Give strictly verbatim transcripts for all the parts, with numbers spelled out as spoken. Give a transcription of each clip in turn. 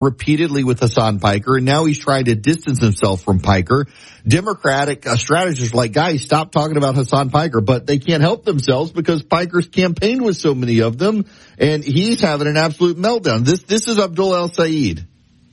repeatedly with Hasan Piker, and now he's trying to distance himself from Piker. Democratic uh, strategists are like, guys, stop talking about Hasan Piker, but they can't help themselves because Piker's campaigned with so many of them, and he's having an absolute meltdown. This this is Abdullah El-Sayed.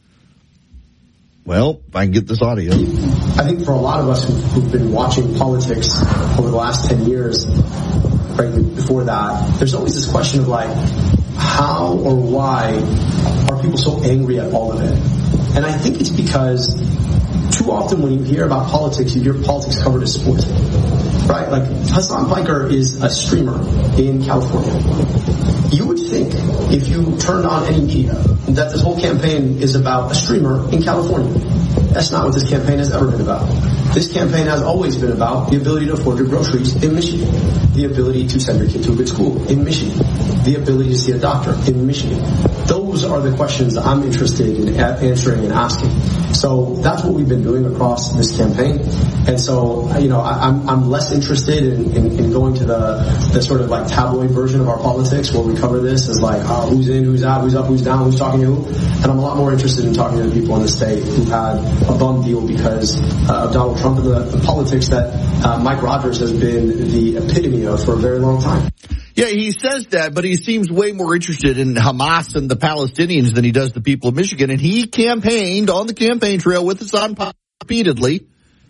Well, if I can get this audio. I think for a lot of us who've, who've been watching politics over the last ten years, frankly, before that, there's always this question of like, how or why are people so angry at all of it? And I think it's because too often when you hear about politics, you hear politics covered as sports, right? Like Hasan Piker is a streamer in California. You would think if you turned on any media that this whole campaign is about a streamer in California. That's not what this campaign has ever been about. This campaign has always been about the ability to afford your groceries in Michigan, the ability to send your kid to a good school in Michigan, the ability to see a doctor in Michigan. Those are the questions I'm interested in answering and asking. So that's what we've been doing across this campaign. And so, you know, I, I'm, I'm less interested in, in, in going to the, the sort of like tabloid version of our politics where we cover this as like, oh, who's in, who's out, who's up, who's down, who's talking to who. And I'm a lot more interested in talking to the people in the state who had a bum deal because uh, of Donald Trump and the, the politics that uh, Mike Rogers has been the epitome of for a very long time. Yeah, he says that, but he seems way more interested in Hamas and the Palestinians than he does the people of Michigan. And he campaigned on the campaign trail with Hasan Piker repeatedly.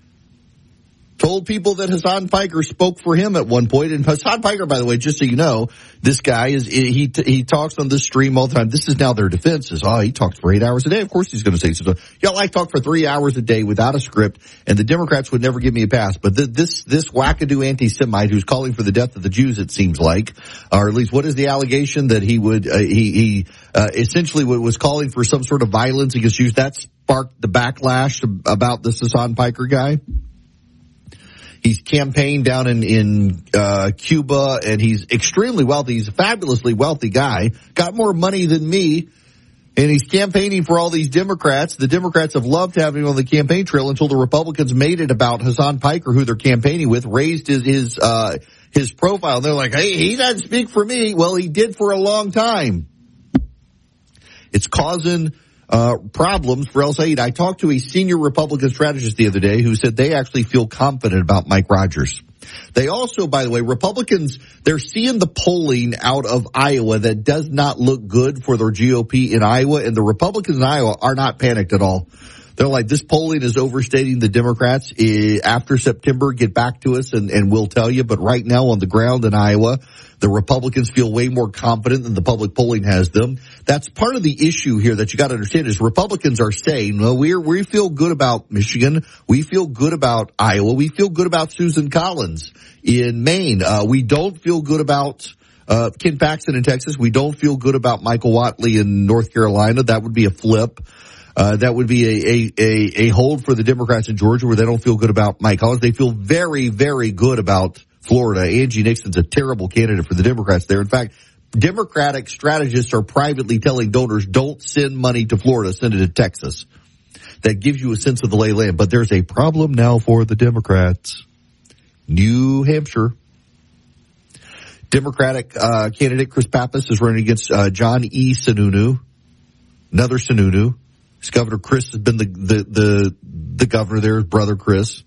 Told people that Hasan Piker spoke for him at one point. And Hasan Piker, by the way, just so you know, this guy is, he he talks on this stream all the time. This is now their defense is, oh, he talks for eight hours a day. Of course he's going to say so. Y'all, I talk for three hours a day without a script, and the Democrats would never give me a pass. But th- this this wackadoo anti-Semite who's calling for the death of the Jews, it seems like, or at least what is the allegation that he would, uh, he, he uh, essentially was calling for some sort of violence against Jews. That sparked the backlash about this Hasan Piker guy. He's campaigned down in, in, uh, Cuba, and he's extremely wealthy. He's a fabulously wealthy guy, got more money than me, and he's campaigning for all these Democrats. The Democrats have loved having him on the campaign trail until the Republicans made it about Hasan Piker, who they're campaigning with, raised his, his, uh, his profile. They're like, hey, he doesn't speak for me. Well, he did for a long time. It's causing Uh, problems for El-Sayed. I talked to a senior Republican strategist the other day who said they actually feel confident about Mike Rogers. They also, by the way, Republicans, they're seeing the polling out of Iowa that does not look good for their G O P in Iowa, and the Republicans in Iowa are not panicked at all. They're like, this polling is overstating the Democrats. After September, get back to us and, and we'll tell you. But right now on the ground in Iowa, the Republicans feel way more confident than the public polling has them. That's part of the issue here that you got to understand is Republicans are saying, well, we're, we feel good about Michigan. We feel good about Iowa. We feel good about Susan Collins in Maine. Uh, we don't feel good about uh, Ken Paxton in Texas. We don't feel good about Michael Whatley in North Carolina. That would be a flip. Uh, that would be a, a, a, a hold for the Democrats in Georgia where they don't feel good about Mike Collins. They feel very, very good about Florida. Angie Nixon's a terrible candidate for the Democrats there. In fact, Democratic strategists are privately telling donors, don't send money to Florida, send it to Texas. That gives you a sense of the lay of the land. But there's a problem now for the Democrats. New Hampshire. Democratic uh, candidate Chris Pappas is running against uh, John E. Sununu. Another Sununu. His governor Chris has been the, the, the, the governor there, his brother Chris.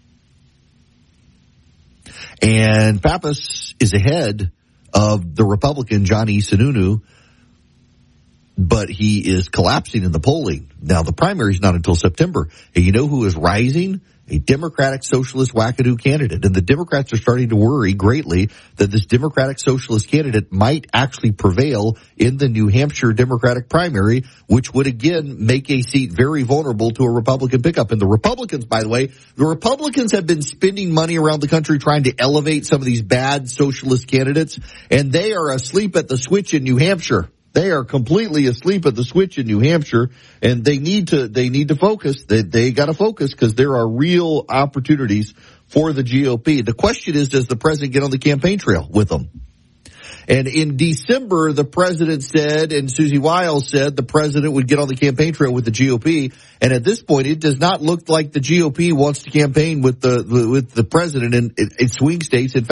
And Pappas is ahead of the Republican John E. Sununu, but he is collapsing in the polling. Now, the primary is not until September. And you know who is rising? A Democratic Socialist wackadoo candidate. And the Democrats are starting to worry greatly that this Democratic Socialist candidate might actually prevail in the New Hampshire Democratic primary, which would again make a seat very vulnerable to a Republican pickup. And the Republicans, by the way, the Republicans have been spending money around the country trying to elevate some of these bad socialist candidates, and they are asleep at the switch in New Hampshire. They are completely asleep at the switch in New Hampshire, and they need to, they need to focus. They, they gotta focus because there are real opportunities for the G O P. The question is, does the president get on the campaign trail with them? And in December, the president said, and Susie Wiles said, the president would get on the campaign trail with the G O P. And at this point, it does not look like the G O P wants to campaign with the, with the president in, in swing states. In fact,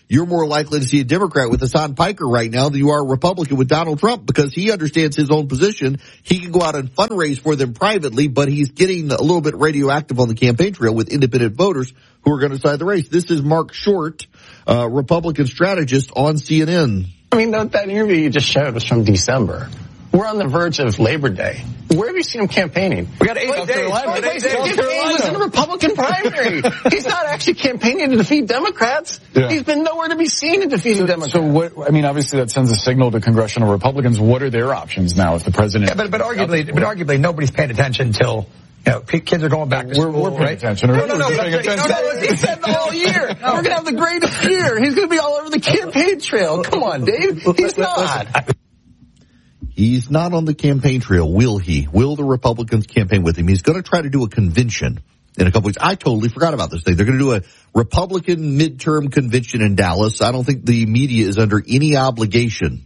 you're more likely to see a Democrat with Hassan Piker right now than you are a Republican with Donald Trump, because he understands his own position. He can go out and fundraise for them privately, but he's getting a little bit radioactive on the campaign trail with independent voters who are going to decide the race. This is Mark Short, uh, Republican strategist on C N N. I mean, that, that interview you just showed was from December. We're on the verge of Labor Day. Where have you seen him campaigning? We got eight South Carolina. Wait, wait, South Carolina. He was in a Republican primary. He's not actually campaigning to defeat Democrats. Yeah. He's been nowhere to be seen in defeating so, Democrats. So what, I mean, obviously that sends a signal to congressional Republicans. What are their options now if the president? Yeah, but, but arguably, but arguably nobody's paying attention until, you know, kids are going back to school. We're, we're paying right? attention. No, no, no. no, no, no he said the whole year. We're going to have the greatest year. He's going to be all over the campaign trail. Come on, Dave. He's not. He's not on the campaign trail, will he? Will the Republicans campaign with him? He's going to try to do a convention in a couple weeks. I totally forgot about this thing. They're going to do a Republican midterm convention in Dallas. I don't think the media is under any obligation,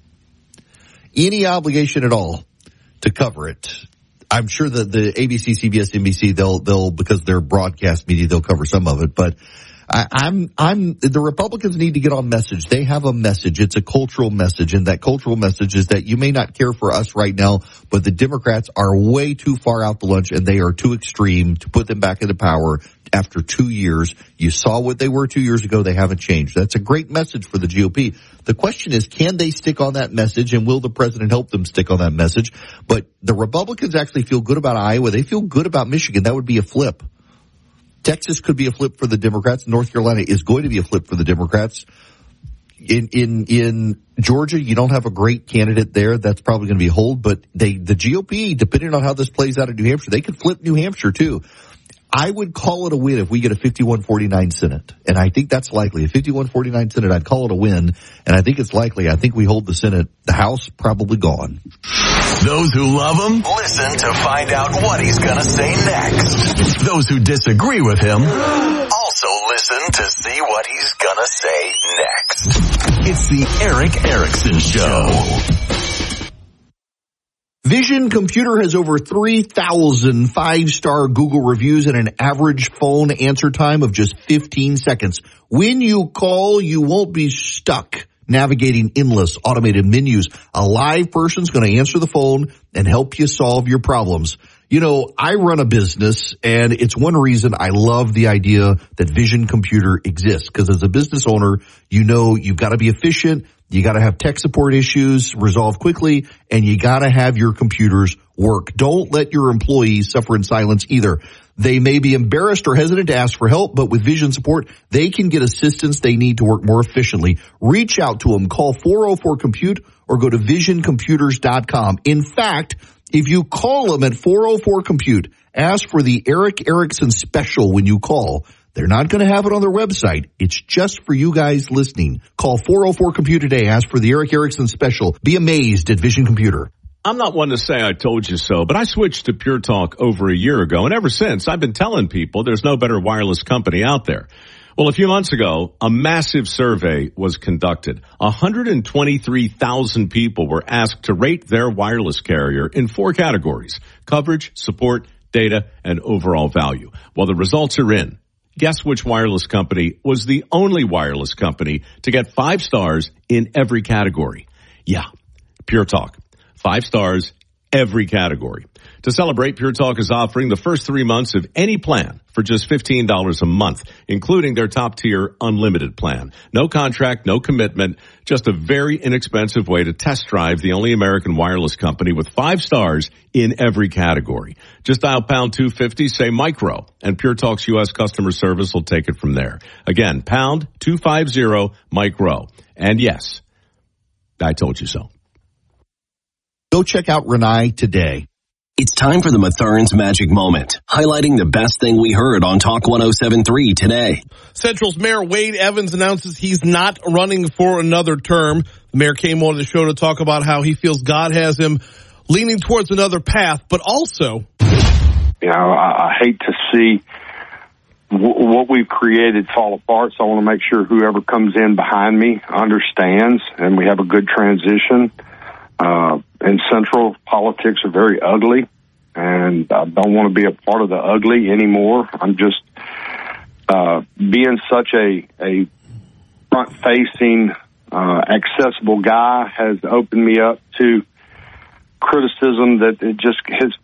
any obligation at all to cover it. I'm sure that the A B C, C B S, N B C, they'll, they'll, because they're broadcast media, they'll cover some of it, but I, I'm, I'm, the Republicans need to get on message. They have a message. It's a cultural message, and that cultural message is that you may not care for us right now, but the Democrats are way too far out to lunch, and they are too extreme to put them back into power after two years. You saw what they were two years ago. They haven't changed. That's a great message for the G O P. The question is, can they stick on that message, and will the president help them stick on that message? But the Republicans actually feel good about Iowa. They feel good about Michigan. That would be a flip. Texas could be a flip for the Democrats. North Carolina is going to be a flip for the Democrats. In, in, in Georgia, you don't have a great candidate there. That's probably going to be a hold, but they, the G O P, depending on how this plays out in New Hampshire, they could flip New Hampshire too. I would call it a win if we get a fifty-one forty-nine Senate. And I think that's likely. A fifty-one forty-nine Senate, I'd call it a win. And I think it's likely. I think we hold the Senate. The House, probably gone. Those who love him, listen to find out what he's going to say next. Those who disagree with him, also listen to see what he's going to say next. It's the Erick Erickson Show. Vision Computer has over three thousand five-star Google reviews and an average phone answer time of just fifteen seconds. When you call, you won't be stuck navigating endless automated menus. A live person's going to answer the phone and help you solve your problems. You know, I run a business, and it's one reason I love the idea that Vision Computer exists, because as a business owner, you know you've got to be efficient. You got to have tech support issues resolved quickly, and you got to have your computers work. Don't let your employees suffer in silence either. They may be embarrassed or hesitant to ask for help, but with Vision support, they can get assistance they need to work more efficiently. Reach out to them. Call four oh four compute or go to vision computers dot com. In fact, if you call them at four oh four compute, ask for the Erick Erickson special when you call. They're not going to have it on their website. It's just for you guys listening. Call four oh four compute today. Ask for the Erick Erickson special. Be amazed at Vision Computer. I'm not one to say I told you so, but I switched to Pure Talk over a year ago, and ever since I've been telling people there's no better wireless company out there. Well, a few months ago, a massive survey was conducted. one hundred twenty-three thousand people were asked to rate their wireless carrier in four categories: coverage, support, data, and overall value. Well, the results are in. Guess which wireless company was the only wireless company to get five stars in every category? Yeah, Pure Talk. Five stars, every category. To celebrate, Pure Talk is offering the first three months of any plan for just fifteen dollars a month, including their top-tier unlimited plan. No contract, no commitment, just a very inexpensive way to test drive the only American wireless company with five stars in every category. Just dial pound two fifty, say micro, and Pure Talk's U S customer service will take it from there. Again, pound two fifty, micro. And yes, I told you so. Go check out Renai today. It's time for the Mathern's Magic Moment, highlighting the best thing we heard on Talk one oh seven point three today. Central's Mayor Wade Evans announces he's not running for another term. The mayor came on the show to talk about how he feels God has him leaning towards another path, but also, you know, I, I hate to see w- what we've created fall apart, so I want to make sure whoever comes in behind me understands and we have a good transition. Uh, in Central, politics are very ugly, and I don't want to be a part of the ugly anymore. I'm just uh, being such a, a front-facing, uh, accessible guy has opened me up to criticism that it just has